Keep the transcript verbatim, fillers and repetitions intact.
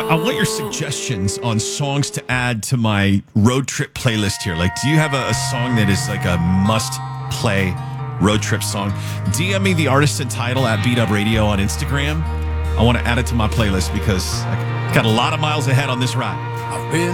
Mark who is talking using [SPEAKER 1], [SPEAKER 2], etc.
[SPEAKER 1] I want your suggestions on songs to add to my road trip playlist here. Like, do you have a, a song that is like a must-play road trip song? D M me the artist and title at Beat Up Radio on Instagram. I want to add it to my playlist because I got a lot of miles ahead on this ride.
[SPEAKER 2] I've been